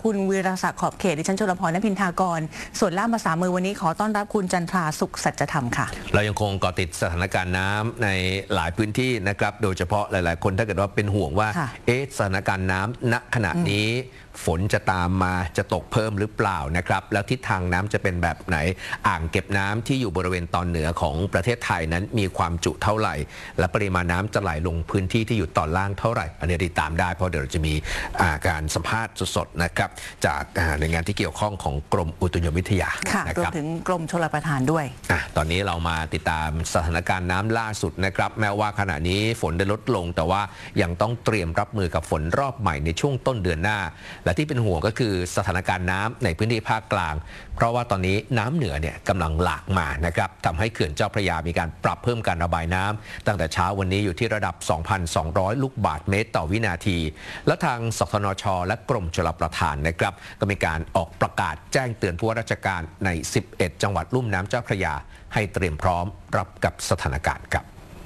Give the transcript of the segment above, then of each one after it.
คุณวีรศักดิ์ขอบเขตดิฉันชลพร ณ พินทากรส่วนล่ามภาษามือวันนี้ขอต้อนรับคุณจันทราสุขสัจธรรมค่ะเรายังคงเกาะติดสถานการณ์น้ำในหลายพื้นที่นะครับโดยเฉพาะหลายๆคนถ้าเกิดว่าเป็นห่วงว่าสถานการณ์น้ำณขณะนี้ฝนจะตามมาจะตกเพิ่มหรือเปล่านะครับแล้วทิศทางน้ำจะเป็นแบบไหนอ่างเก็บน้ำที่อยู่บริเวณตอนเหนือของประเทศไทยนั้นมีความจุเท่าไหร่และปริมาณน้ำจะไหลลงพื้นที่ที่อยู่ตอนล่างเท่าไหร่อันนี้ติดตามได้เพราะเดี๋ยวเราจะมีการสัมภาษณ์สดๆนะครับจากหน่วยงานที่เกี่ยวข้องของกรมอุตุนิยมวิทยานะครับรวมถึงกรมชลประทานด้วยตอนนี้เรามาติดตามสถานการณ์น้ำล่าสุดนะครับแม้ว่าขณะนี้ฝนได้ลดลงแต่ว่ายังต้องเตรียมรับมือกับฝนรอบใหม่ในช่วงต้นเดือนหน้าและที่เป็นห่วงก็คือสถานการณ์น้ำในพื้นที่ภาคกลางเพราะว่าตอนนี้น้ำเหนือเนี่ยกำลังหลากมานะครับทำให้เขื่อนเจ้าพระยามีการปรับเพิ่มการระบายน้ำตั้งแต่เช้าวันนี้อยู่ที่ระดับ 2,200 ลูกบาศก์เมตรต่อวินาทีและทางสทนช.และกรมชลประทานนะครับก็มีการออกประกาศแจ้งเตือนผู้ว่าราชการใน11จังหวัดลุ่มน้ำเจ้าพระยาให้เตรียมพร้อมรับกับสถานการณ์ครับ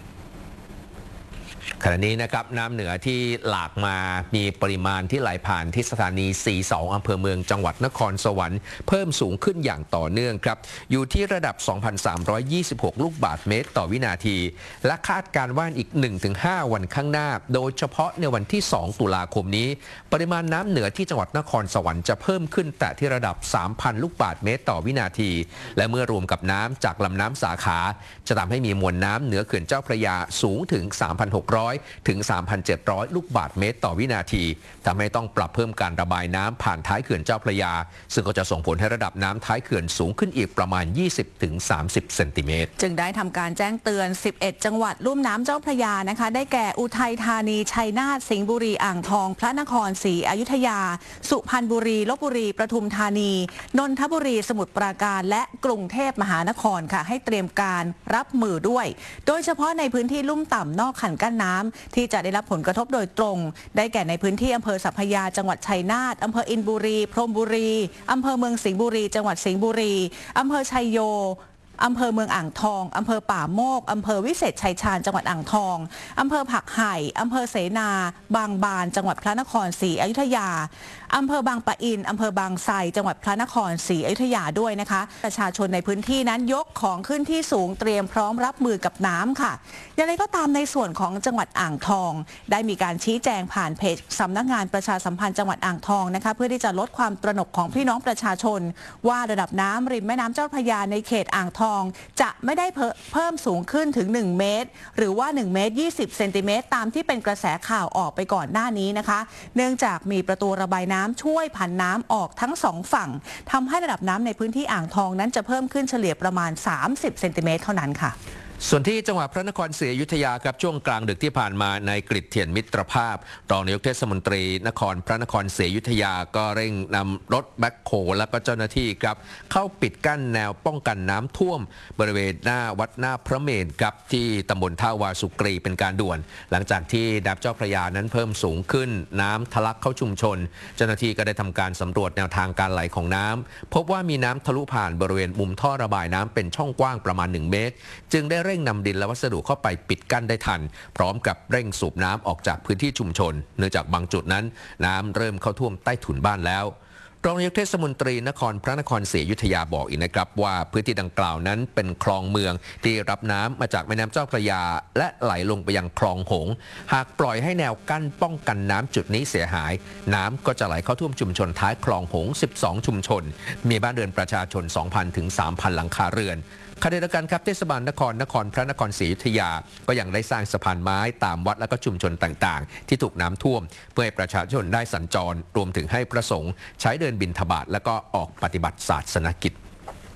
ขณะนี้นะครับน้ำเหนือที่หลากมามีปริมาณที่ไหลผ่านที่สถานี42อำเภอเมืองจังหวัดนครสวรรค์เพิ่มสูงขึ้นอย่างต่อเนื่องครับอยู่ที่ระดับ 2,326 ลูกบาศก์เมตรต่อวินาทีและคาดการว่าอีก 1-5 วันข้างหน้าโดยเฉพาะในวันที่ 2 ตุลาคมนี้ปริมาณน้ำเหนือที่จังหวัดนครสวรรค์จะเพิ่มขึ้นแต่ที่ระดับ 3,000 ลูกบาศก์เมตรต่อวินาทีและเมื่อรวมกับน้ำจากลำน้ำสาขาจะทำให้มีมวลน้ำเหนือเขื่อนเจ้าพระยาสูงถึง 3,600 ถึง 3,700 ลูกบาศก์เมตรต่อวินาทีทำให้ต้องปรับเพิ่มการระบายน้ำผ่านท้ายเขื่อนเจ้าพระยาซึ่งก็จะส่งผลให้ระดับน้ำท้ายเขื่อนสูงขึ้นอีกประมาณ 20-30 เซนติเมตรจึงได้ทำการแจ้งเตือน11จังหวัดลุ่มน้ำเจ้าพระยานะคะได้แก่อุทัยธานีชัยนาทสิงห์บุรีอ่างทองพระนครศรีอยุธยาสุพรรณบุรีลพบุรีปทุมธานีนนทบุรีสมุทรปราการและกรุงเทพมหานครค่ะให้เตรียมการรับมือด้วยโดยเฉพาะในพื้นที่ลุ่มต่ำนอกคันกั้นน้ำที่จะได้รับผลกระทบโดยตรงได้แก่ในพื้นที่อำเภอสัพพยาจังหวัดชัยนาทอำเภออินบุรีพรหมบุรีอำเภอเมืองสิงห์บุรีจังหวัดสิงห์บุรีอำเภอชัยโยอำเภอเมืองอ่างทองอำเภอป่าโมกอำเภอวิเศษชัยชาญจังหวัดอ่างทองอำเภอผักไห่อำเภอเสนาบางบานจังหวัดพระนครศรีอยุธยาอำเภอบางปะอินอำเภอบางไทรจังหวัดพระนครศรีอยุธยาด้วยนะคะประชาชนในพื้นที่นั้นยกของขึ้นที่สูงเตรียมพร้อมรับมือกับน้ำค่ะอย่างไรก็ตามในส่วนของจังหวัดอ่างทองได้มีการชี้แจงผ่านเพจสำนักงานประชาสัมพันธ์จังหวัดอ่างทองนะคะเพื่อที่จะลดความตระหนกของพี่น้องประชาชนว่าระดับน้ำริมแม่น้ำเจ้าพระยาในเขตอ่างทองจะไม่ได้เพิ่มสูงขึ้นถึง1เมตรหรือว่า1เมตร20เซนติเมตรตามที่เป็นกระแสข่าวออกไปก่อนหน้านี้นะคะเนื่องจากมีประตูระบายน้ำช่วยผันน้ำออกทั้ง2ฝั่งทำให้ระดับน้ำในพื้นที่อ่างทองนั้นจะเพิ่มขึ้นเฉลี่ยประมาณ30เซนติเมตรเท่านั้นค่ะส่วนที่จังหวัดพระนครศรีอยุธยาครับช่วงกลางดึกที่ผ่านมาในกฤษเทียนมิตรภาพรองนายกเทศมนตรีนครพระนครศรีอยุธยาก็เร่งนำรถแบ็คโฮและก็เจ้าหน้าที่ครับเข้าปิดกั้นแนวป้องกันน้ำท่วมบริเวณหน้าวัดหน้าพระเมรุครับที่ตำบลท่าวาสุกรีเป็นการด่วนหลังจากที่น้ำเจ้าพระยานั้นเพิ่มสูงขึ้นน้ำทะลักเข้าชุมชนเจ้าหน้าที่ก็ได้ทำการสำรวจแนวทางการไหลของน้ำพบว่ามีน้ำทะลุผ่านบริเวณมุมท่อระบายน้ำเป็นช่องกว้างประมาณ1เมตรจึงได้เร่งนำดินและวัสดุเข้าไปปิดกั้นได้ทันพร้อมกับเร่งสูบน้ำออกจากพื้นที่ชุมชนเนื่องจากบางจุดนั้นน้ำเริ่มเข้าท่วมใต้ถุนบ้านแล้วรองนายกเทศมนตรีนครพระนครศรีอยุธยาบอกอีกนะครับว่าพื้นที่ดังกล่าวนั้นเป็นคลองเมืองที่รับน้ำมาจากแม่น้ำเจ้าพระยาและไหลลงไปยังคลองหงส์หากปล่อยให้แนวกั้นป้องกันน้ำจุดนี้เสียหายน้ำก็จะไหลเข้าท่วมชุมชนท้ายคลองหงส์12ชุมชนมีบ้านเรือนประชาชน 2,000 ถึง 3,000 หลังคาเรือนขณะเดียวกันครับเทศบาลนครพระนครศรีอยุธยาก็ยังได้สร้างสะพานไม้ตามวัดและก็ชุมชนต่างๆที่ถูกน้ำท่วมเพื่อให้ประชาชนได้สัญจรรวมถึงให้พระสงฆ์ใช้เดินบิณฑบาตและก็ออกปฏิบัติศาสนกิจ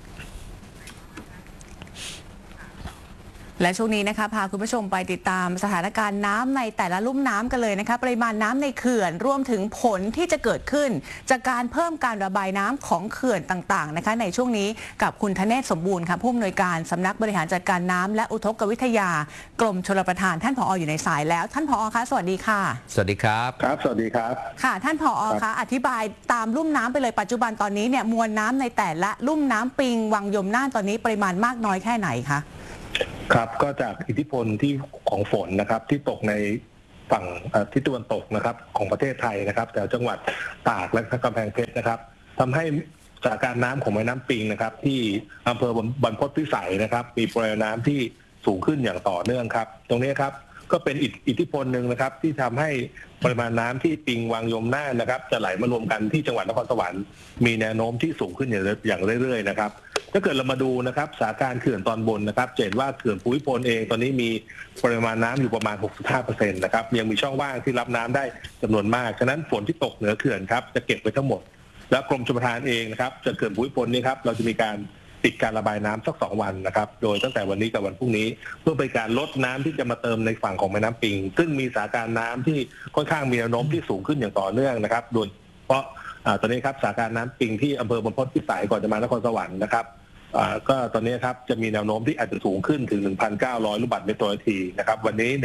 และช่วงนี้นะคะพาคุณผู้ชมไปติดตามสถานการณ์น้ำในแต่ละลุ่มน้ำกันเลยนะคะปริมาณน้ำในเขื่อนรวมถึงผลที่จะเกิดขึ้นจากการเพิ่มการระบายน้ำของเขื่อนต่างๆนะคะในช่วงนี้กับคุณธเนศสมบูรณ์ค่ะผู้อำนวยการสำนักบริหารจัดการน้ำและอุทกวิทยากรมชลประทานท่านผอ.อยู่ในสายแล้วท่านผอ.คะสวัสดีค่ะสวัสดีครับครับสวัสดีครับค่ะท่านผอ.คะอธิบายตามลุ่มน้ำไปเลยปัจจุบันตอนนี้เนี่ยมวลน้ำในแต่ละลุ่มน้ำปิงวังยมน่านตอนนี้ปริมาณมากน้อยแค่ไหนคะครับก็จากอิทธิพลที่ของฝนนะครับที่ตกในฝั่งทิศตะวันตกนะครับของประเทศไทยนะครับแต่จังหวัดตากและกำแพงเพชรนะครับทำให้สถานการณ์น้ำของแม่น้ำปิงนะครับที่อำเภอบรรพตพิสัยนะครับมีปริมาณน้ำที่สูงขึ้นอย่างต่อเนื่องครับตรงนี้ครับก็เป็นอิทธิพลหนึ่งนะครับที่ทำให้ปริมาณน้ำที่ปิงวังยมน่านนะครับจะไหลมารวมกันที่จังหวัดนครสวรรค์มีแนวโน้มที่สูงขึ้นอย่างเรื่อยๆนะครับถ้าเกิดเรามาดูนะครับสถานการณ์เขื่อนตอนบนนะครับจะเห็นว่าเขื่อนภูมิพลเองตอนนี้มีปริมาณน้ำอยู่ประมาณ 65% นะครับยังมีช่องว่างที่รับน้ำได้จำนวนมากฉะนั้นฝนที่ตกเหนือเขื่อนครับจะเก็บไว้ทั้งหมดและกรมชลประทานเองนะครับจากเขื่อนภูมิพลนี้ครับเราจะมีการปิดการระบายน้ำสัก2 วันนะครับโดยตั้งแต่วันนี้กับวันพรุ่งนี้เพื่อเป็นการลดน้ำที่จะมาเติมในฝั่งของแม่น้ำปิงซึ่งมีสถานการณ์น้ำที่ค่อนข้างมีแนวโน้มที่สูงขึ้นอย่างต่อเนื่องนะครับโดยเพราะตอนนี้ครับสถานการณ์น้ำปิงที่อำเภอบรรพตพิสัยก่อนจะมานครสวรรค์นะครับก็ตอนนี้ครับจะมีแนวโน้มที่อาจจะสูงขึ้นถึง 1,900 ลูกบาศก์เมตรต่อนาทีนะครับวันนี้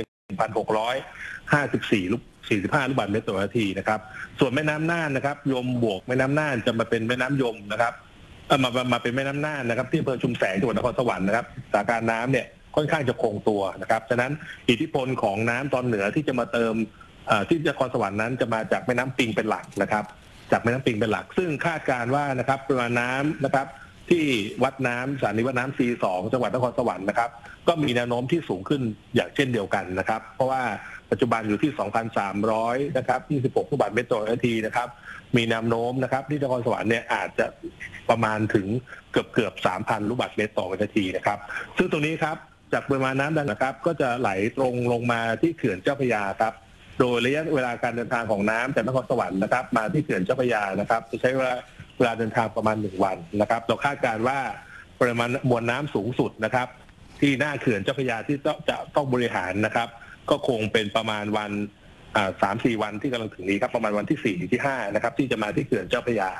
1,654 ลูกบาศก์เมตรต่อนาทีนะครับส่วนแม่น้ำน่านนะครับยมบวกแม่น้ำน่านจะมาเป็นแม่น้ำยมนะครับมาเป็นแม่น้ำน่านนะครับที่อำเภอชุมแสงจังหวัดนครสวรรค์นะครับสถานการณ์น้ำเนี่ยค่อนข้างจะคงตัวนะครับฉะนั้นอิทธิพลของน้ำตอนเหนือที่จะมาเติมที่นครสวรรค์นั้นจะมาจากแม่น้ำปิงเป็นหลักนะครับจากแม่น้ำปิงเป็นหลักซึ่งคาดการณ์ว่านะครับปริมาณน้ำนะครับที่วัดน้ำสถานีวัดน้ำ C2 จังหวัดนครสวรรค์นะครับก็มีแนวโน้มที่สูงขึ้นอย่างเช่นเดียวกันนะครับเพราะว่าปัจจุบันอยู่ที่ 2,300 นะครับ26 ลูกบาศก์เมตรต่อนาทีนะครับมีแนวโน้มนะครับที่นครสวรรค์เนี่ยอาจจะประมาณถึงเกือบ 3,000 ลูกบาศก์เมตรต่อนาทีนะครับซึ่งตรงนี้ครับจากปริมาณน้ำดังนะครับก็จะไหลตรงลงมาที่เขื่อนเจ้าพระยาครับโดยระยะเวลาการเดินทางของน้ำจากนครสวรรค์นะครับมาที่เขื่อนเจ้าพระยานะครับจะใช้เวลาเดินทางประมาณ1 วันนะครับเราคาดการณ์ว่าปริมาณมวลน้ำสูงสุดนะครับที่หน้าเขื่อนเจ้าพระยาที่จะต้องบริหารนะครับก็คงเป็นประมาณวัน3-4 วันที่กำลังถึงนี้ครับประมาณวันที่4ที่5นะครับที่จะมาที่เขื่อนเจ้าพระยา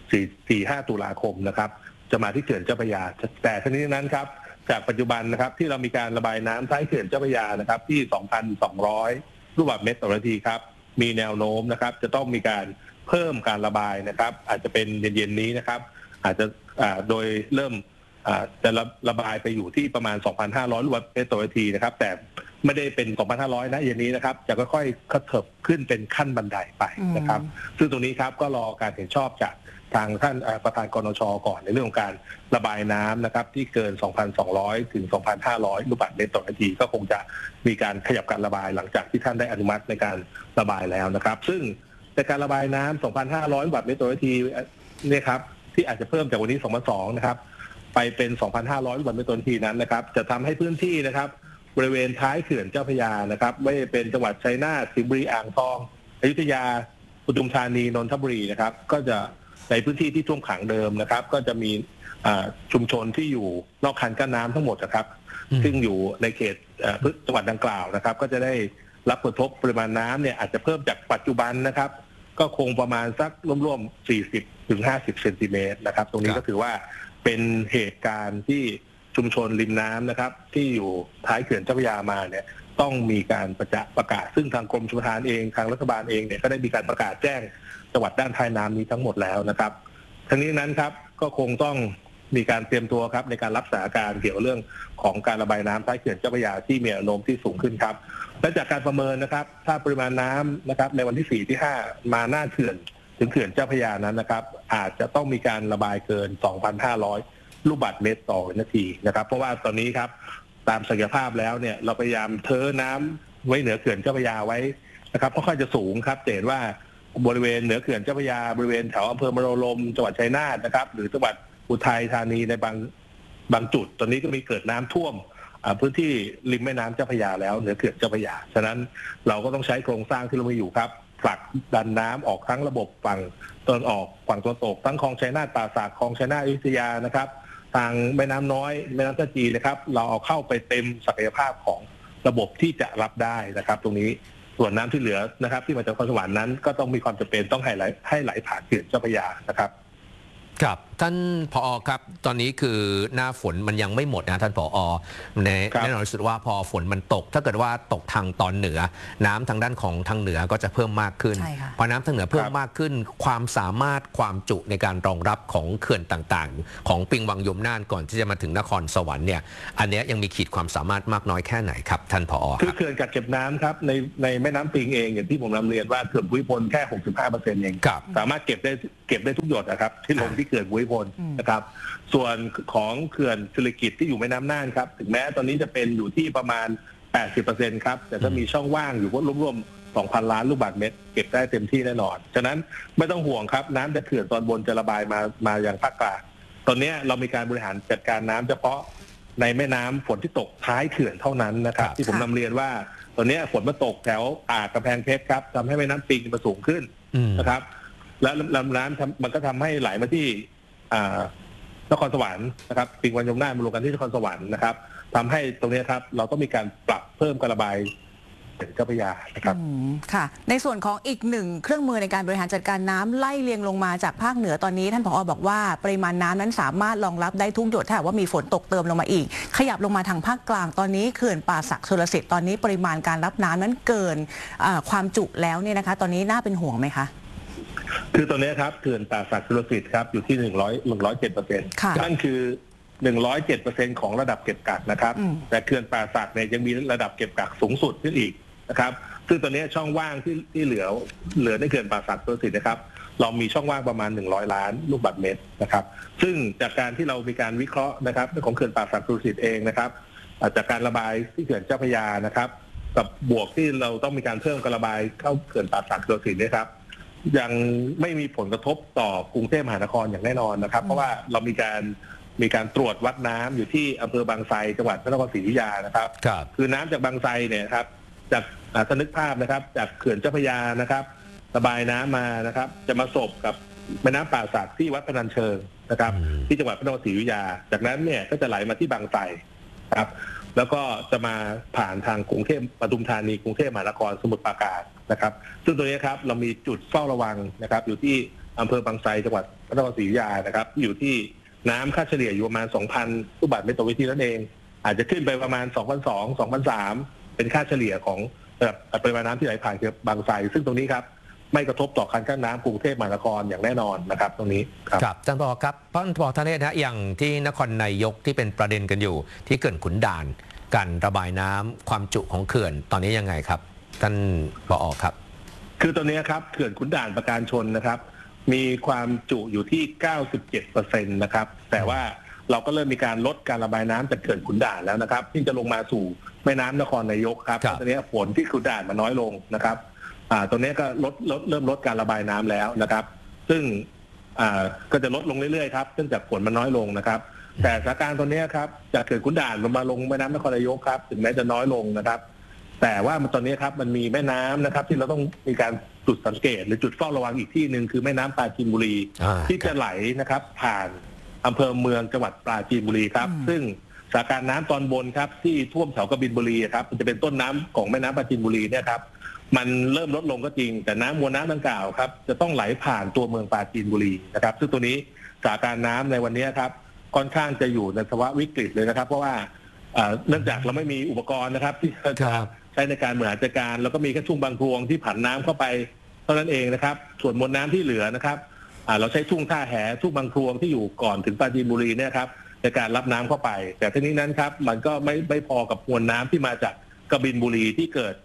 4-5 ตุลาคมนะครับจะมาที่เขื่อนเจ้าพระยาแต่ทั้งนี้นั้นครับจากปัจจุบันนะครับที่เรามีการระบายน้ำท้ายเขื่อนเจ้าพระยานะครับที่ 2,200 ลูกบาศก์เมตรต่อนาทีครับมีแนวโน้มนะครับจะต้องมีการเพิ่มการระบายนะครับอาจจะเป็นเย็นๆนี้นะครับอาจจะโดยเริ่มจะระบายไปอยู่ที่ประมาณ 2,500 ลูกบาศก์เมตรต่อนาทีนะครับแต่ไม่ได้เป็น 2,500 นะเย็นนี้นะครับจะค่อยๆกระเถิบขึ้นเป็นขั้นบันไดไปนะครับซึ่งตรงนี้ครับก็รอการเห็นชอบจากทางท่านประธานกนช.ก่อนในเรื่องของการระบายน้ำนะครับที่เกิน 2,200 ถึง 2,500 ลูกบาศก์เมตรต่อนาทีก็คงจะมีการขยับการระบายหลังจากที่ท่านได้อนุมัติในการระบายแล้วนะครับซึ่งในการระบายน้ำ 2,500 ลูกบาศก์เมตรต่อนาทีเนี่ยครับที่อาจจะเพิ่มจากวันนี้ 2,200 นะครับไปเป็น 2,500 ลูกบาศก์เมตรต่อนาทีนั้นนะครับจะทำให้พื้นที่นะครับบริเวณท้ายเขื่อนเจ้าพระยานะครับไม่เป็นจังหวัดชัยนาทสิงห์บุรีอ่างทองอยุธยาปทุมธานีนนทบุรีนะครับก็จะในพื้นที่ที่ท่วมขังเดิมนะครับก็จะมีชุมชนที่อยู่นอกคันกั้นน้ำทั้งหมดนะครับซึ่งอยู่ในเขตจังหวัดดังกล่าวนะครับก็จะได้รับผลกระทบปริมาณน้ำเนี่ยอาจจะเพิ่มจากปัจจุบันนะครับก็คงประมาณสักร่วมๆ40 ถึง 50 เซนติเมตรนะครับตรงนี้ก็ถือว่าเป็นเหตุการณ์ที่ชุมชนริมน้ำนะครับที่อยู่ท้ายเขื่อนเจ้าพระยามาเนี่ยต้องมีการประกาศซึ่งทางกรมชลประทานเองทางรัฐบาลเองเนี่ยก็ได้มีการประกาศแจ้งจังหวัดด้านท้ายน้ำนี้ทั้งหมดแล้วนะครับทั้งนี้นั้นครับก็คงต้องมีการเตรียมตัวครับในการรับสถานการณ์เกี่ยวเรื่องของการระบายน้ำท้ายเขื่อนเจ้าพระยาที่มีแนวโน้มที่สูงขึ้นครับและจากการประเมินนะครับถ้าปริมาณน้ำนะครับในวันที่4ที่5มาหน้าเขื่อนถึงเขื่อนเจ้าพระยานั้นนะครับอาจจะต้องมีการระบายเกิน 2,500 ลูกบาศก์เมตรต่อนาทีนะครับเพราะว่าตอนนี้ครับตามศักยภาพแล้วเนี่ยเราพยายามเทน้ำไว้เหนือเขื่อนเจ้าพระยาไว้นะครับค่อนข้างจะสูงครับเห็นว่าบริเวณเหนือเขื่อนเจ้าพระยาบริเวณแถวอำเภอมโนรมจังหวัดชัยนาทนะครับหรือจังหวัดอุทัยธานีในบางจุดตอนนี้ก็มีเกิดน้ำท่วมพื้นที่ริมแม่น้ำเจ้าพระยาแล้วเหนือเขื่อนเจ้าพระยาฉะนั้นเราก็ต้องใช้โครงสร้างที่เรามีอยู่ครับผลักดันน้ำออกทั้งระบบฝั่งตะวันออกฝั่งตะวันตกทั้งคลองชัยนาทป่าสักคลองชัยนาทอยุธยานะครับทางแม่น้ำน้อยแม่น้ำท่าจีนนะครับเราเอาเข้าไปเต็มศักยภาพของระบบที่จะรับได้นะครับตรงนี้ส่วนน้ำที่เหลือนะครับที่มาจากนครสวรรค์นั้นก็ต้องมีความจำเป็นต้องให้ไหลผ่านเขื่อนเจ้าพระยานะครับครับท่านผอ.ครับตอนนี้คือหน้าฝนมันยังไม่หมดนะท่านผอ.แน่นอนที่สุดว่าพอฝนมันตกถ้าเกิดว่าตกทางตอนเหนือน้ำทางด้านของทางเหนือก็จะเพิ่มมากขึ้นพอน้ำทางเหนือเพิ่มมากขึ้นความสามารถความจุในการรองรับของเขื่อนต่างๆของปิงวังยมน่านก่อนที่จะมาถึงนครสวรรค์เนี่ยอันนี้ยังมีขีดความสามารถมากน้อยแค่ไหนครับท่านผอ. คือเขื่อนกักเก็บน้ำครับในแม่น้ำปิงเองอย่างที่ผมนำเรียนว่าเขื่อนภูมิพลแค่ 65% เองสามารถเก็บได้ทุกหยดนะครับที่ลงที่เขื่อนภูมิพลนะครับส่วนของเขื่อนศิริกิติ์ที่อยู่แม่น้ำน่านครับถึงแม้ตอนนี้จะเป็นอยู่ที่ประมาณ 80% ครับแต่ถ้ามีช่องว่างอยู่ก็รวมๆ 2,000 ล้านลูกบาศก์เมตรเก็บได้เต็มที่แน่นอนฉะนั้นไม่ต้องห่วงครับน้ำจากเขื่อนตอนบนจะระบายมายังภาคกลางตอนนี้เรามีการบริหารจัดการน้ำเฉพาะในแม่น้ำฝนที่ตกท้ายเขื่อนเท่านั้นนะครับที่ผมนำเรียนว่าตอนนี้ฝนมาตกแถวกำแพงเพชรครับทำให้แม่น้ำปิงมันสูงขึ้นนะครับแล้วลำน้ำมันก็ทำให้ไหลมาที่นครสวรรค์นะครับปิงวังยมน่านมารวมกันที่นครสวรรค์นะครับทำให้ตรงนี้ครับเราต้องมีการปรับเพิ่มการระบายเจ้าพระยานะครับค่ะในส่วนของอีกหนึ่งเครื่องมือในการบริหารจัดการน้ำไล่เลียงลงมาจากภาคเหนือตอนนี้ท่านผอ.บอกว่าปริมาณน้ำนั้นสามารถรองรับได้ทุกหยดถ้าว่ามีฝนตกเติมลงมาอีกขยับลงมาทางภาคกลางตอนนี้เขื่อนป่าสักชลสิทธิ์ตอนนี้ปริมาณการรับน้ำนั้นเกินความจุแล้วเนี่ยนะคะตอนนี้น่าเป็นห่วงไหมคะคือตอนนี้ครับเขื่อนป่าสักชลสิทธิ์ครับอยู่ที่107%นั่นคือ107% ของระดับเก็บกักนะครับแต่เขื่อนป่าสักเนี่ยยังมีระดับเก็บกักสูงสุดขึ้นอีกนะครับซึ่งตอนนี้ช่องว่างที่เหลือในเขื่อนป่าสักชลสิทธิ์นะครับเรามีช่องว่างประมาณ100 ล้านลูกบาศก์เมตรนะครับซึ่งจากการที่เรามีการวิเคราะห์นะครับของเขื่อนป่าสักชลสิทธิ์เองนะครับจากการระบายที่เขื่อนเจ้าพระยานะครับกับบวกที่เราต้องมีการเพิ่มการระบายเข้าเขื่อนป่าสักชลสิทธิ์นะครับยังไม่มีผลกระทบต่อกรุงเทพมหานครอย่างแน่นอนนะครับเพราะว่าเรามีการตรวจวัดน้ำอยู่ที่อำเภอบางไทรจังหวัดพระนครศรีอยุธยานะครับคือน้ำจากบางไทรเนี่ยครับจากนึกภาพนะครับจากเขื่อนเจ้าพระยานะครับระบายน้ำมานะครับจะมาสบกับแม่น้ำป่าสักที่วัดพนัญเชิงนะครับที่จังหวัดพระนครศรีอยุธยาจากนั้นเนี่ยก็จะไหลมาที่บางไทรครับแล้วก็จะมาผ่านทางกรุงเทพปทุมธานีกรุงเทพมหานครสมุทรปราการนะครับซึ่งตัวนี้ครับเรามีจุดเฝ้าระวังนะครับอยู่ที่อำเภอบางไทรจังหวัดพระนครศรีอยุธยานะครับอยู่ที่น้ำค่าเฉลี่ยอยู่ประมาณ 2,000 ลูกบาศก์เมตรต่อวินาทีนั่นเองอาจจะขึ้นไปประมาณ 2,200 2,300 เป็นค่าเฉลี่ยของปริมาณน้ำที่ไหลผ่านเขื่อนบางไทรซึ่งตรงนี้ครับไม่กระทบต่อการกั้นน้ำกรุงเทพมหานครอย่างแน่นอนนะครับตรงนี้ครับท่านผอ.ครับท่านผอ.ธเนศนะอย่างที่นครนายกที่เป็นประเด็นกันอยู่ที่เขื่อนขุนด่านการระบายน้ำความจุของเขื่อนตอนนี้ยังไงครับท่านผอ.ครับคือตอนนี้ครับเขื่อนขุนด่านประการชนนะครับมีความจุอยู่ที่ 97% นะครับแต่ว่าเราก็เริ่มมีการลดการระบายน้ำจากเขื่อนขุนด่านแล้วนะครับที่จะลงมาสู่แม่น้ำนครนายกครับตอนนี้ฝนที่ขุนด่านมันน้อยลงนะครับตรงนี้ก็เริ่มลดการระบายน้ำแล้วนะครับซึ่งก็จะลดลงเรื่อยๆครับเนื่องจากฝนมันน้อยลงนะครับแต่สถานการณ์ตอนนี้ครับจากเขื่อนขุนด่านมาลงแม่น้ำนครนายกครับถึงแม้จะน้อยลงนะครับแต่ว่าตอนนี้ครับมันมีแม่น้ำนะครับที่เราต้องมีการจุดสังเกตหรือจุดเฝ้าระวังอีกที่หนึ่งคือแม่น้ำปราจีนบุรีที่จะไหลนะครับผ่านอำเภอเมืองจังหวัดปราจีนบุรีครับซึ่งสถานการณ์น้ำตอนบนครับที่ท่วมแถวกบินบุรีครับมันจะเป็นต้นน้ำของแม่น้ำปราจีนบุรีเนี่ยครับมันเริ่มลดลงก็จริงแต่น้ำมวลน้ำดังกล่าวครับจะต้องไหลผ่านตัวเมืองปราจีนบุรีนะครับซึ่งตัวนี้สถานการณ์น้ำในวันนี้ครับค่อนข้างจะอยู่ในภาวะวิกฤตเลยนะครับเพราะว่าเนื่องจากเราไม่มีอุปกรณ์นะครับที่ใช้ในการบริหารจัดการแล้วก็มีแค่ทุ่งบางพลวงที่ผันน้ำเข้าไปเท่านั้นเองนะครับส่วนมวลน้ำที่เหลือนะครับเราใช้ทุ่งท่าแหทุ่งบางพลวงที่อยู่ก่อนถึงปราจีนบุรีเนี่ยครับในการรับน้ำเข้าไปแต่ทั้งนี้นั้นครับมันก็ไม่พอกับมวลน้ำที่มาจากกบินบุรีที่เกิด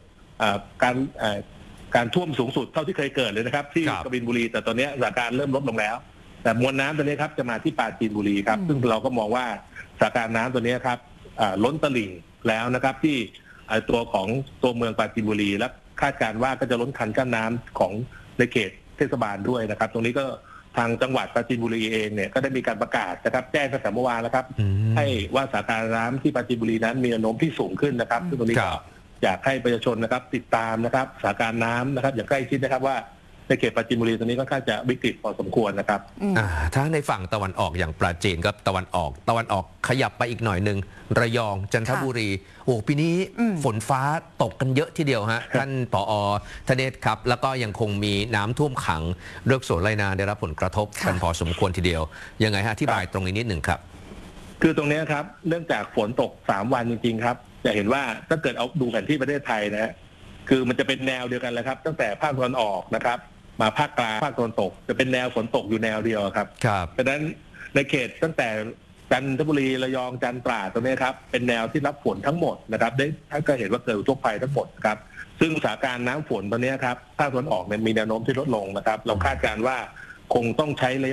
การท่วมสูงสุดเท่าที่เคยเกิดเลยนะครับที่กบินบุรีแต่ตอนนี้สถานการณ์เริ่มลดลงแล้วแต่มวลน้ำตัวนี้ครับจะมาที่ปราจีนบุรีครับซึ่งเราก็มองว่าสถานการณ์น้ำตัวนี้ครับล้นตลิ่งแล้วนะครับที่ตัวของตัวเมืองปราจีนบุรีและคาดการณ์ว่าก็จะล้นคันกั้นน้ำของในเขตเทศบาลด้วยนะครับตรงนี้ก็ทางจังหวัดปราจีนบุรีเองเนี่ยก็ได้มีการประกาศนะครับแจ้งตั้งแต่เมื่อวานแล้วครับให้ว่าสถานการณ์น้ำที่ปราจีนบุรีนั้นมีแนวโน้มที่สูงขึ้นนะครับซึ่งตรงนี้ก็อยากให้ประชาชนนะครับติดตามนะครับสถานการณ์น้ำนะครับอย่างใกล้ชิดนะครับว่าในเขตปราจีนบุรีตอนนี้ก็ค่อนข้างจะวิกฤตพอสมควรนะครับถ้าในฝั่งตะวันออกอย่างปราจีนก็ตะวันออกขยับไปอีกหน่อยหนึ่งระยองจันทบุรีโอ้ปีนี้ฝนฟ้าตกกันเยอะทีเดียวฮะ ท่านผอ.ธเนศครับแล้วก็ยังคงมีน้ำท่วมขังเรือกสวนไรนาได้รับผลกระทบกันพอสมควรทีเดียวยังไงฮะอธิบายตรงนี้นิดหนึ่งครับคือตรงนี้ครับเนื่องจากฝนตก3 วันจริงๆครับจะเห็นว่าถ้าเกิดเอาดูแผนที่ประเทศไทยนะฮะคือมันจะเป็นแนวเดียวกันเลยครับตั้งแต่ภาคตะวันออกนะครับมาภาคกลางภาคตะวันตกจะเป็นแนวฝนตกอยู่แนวเดียวครับเพราะฉะนั้นในเขตตั้งแต่จันทบุรีระยองจันทร์ตราดตรงนี้ครับเป็นแนวที่รับฝนทั้งหมดนะครับได้ถ้าก็เห็นว่าเกิดอุทกภัยทั้งหมดครับซึ่งสถานการณ์น้ำฝนตอนนี้ครับภาคตะวันออกเนี่ยมีแนวโน้มที่ลดลงนะครับเราคาดการณ์ว่าคงต้องใช้ระยะ